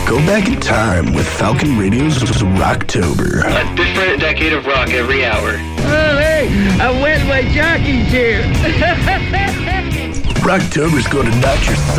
Go back in time with Falcon Radio's Rocktober. A different decade of rock every hour. Oh, hey, I wet my jockey chair. Rocktober's going to knock your